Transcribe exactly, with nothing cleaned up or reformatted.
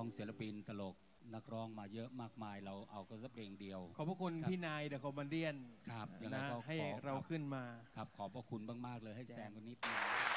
องศิลปินตลกนักร้องมาเยอะมากมายเราเอาก็สักเพลงเดียวขอบพระคุณพี่นายเดอะคอมมานเดียนครับอย่างไรนะก็ให้ขอเราขึ้นมาครับขอบพระคุณมากๆเลยให้แซมกันนิดนึง